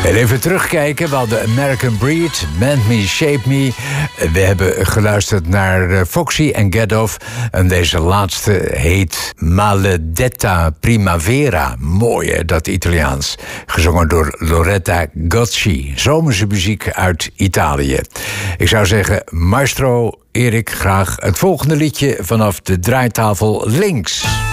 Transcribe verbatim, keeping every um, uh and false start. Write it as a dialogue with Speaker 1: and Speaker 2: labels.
Speaker 1: En even terugkijken, we hadden American Breed, Mend Me, Shape Me. We hebben geluisterd naar Foxy en Get Off. En deze laatste heet Maledetta Primavera. Mooi hè, dat Italiaans. Gezongen door Loretta Gocci. Zomerse muziek uit Italië. Ik zou zeggen, maestro Erik, graag het volgende liedje vanaf de draaitafel links.